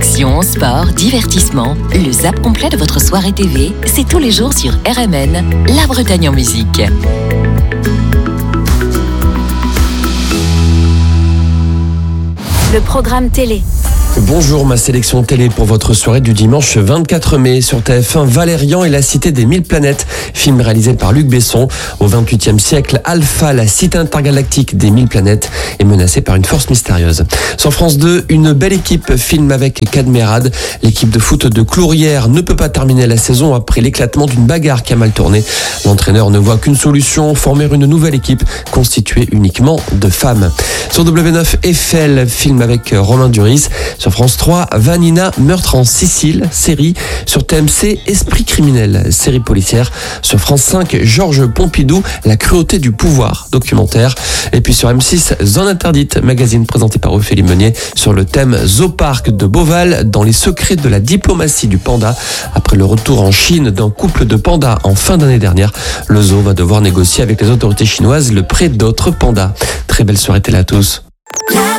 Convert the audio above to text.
Action, sport, divertissement. Le zap complet de votre soirée TV, c'est tous les jours sur RMN, La Bretagne en musique. Le programme télé. Bonjour, ma sélection télé pour votre soirée du dimanche 24 mai. Sur TF1, Valérian et la cité des 1000 planètes, film réalisé par Luc Besson. Au 28e siècle, Alpha, la cité intergalactique des 1000 planètes, est menacée par une force mystérieuse. Sur France 2, Une belle équipe, film avec Cadmerade. L'équipe de foot de Clourières ne peut pas terminer la saison après l'éclatement d'une bagarre qui a mal tourné. L'entraîneur ne voit qu'une solution, former une nouvelle équipe constituée uniquement de femmes. Sur W9, Eiffel, film avec Romain Duris. Sur France 3, Vanina, meurtre en Sicile, série. Sur TMC, Esprit criminel, série policière. Sur France 5, Georges Pompidou, La cruauté du pouvoir, documentaire. Et puis sur M6, Zone interdite, magazine présenté par Ophélie Meunier sur le thème Zoopark de Beauval dans les secrets de la diplomatie du panda. Après le retour en Chine d'un couple de pandas en fin d'année dernière, le zoo va devoir négocier avec les autorités chinoises le prêt d'autres pandas. Très belle soirée télé à tous.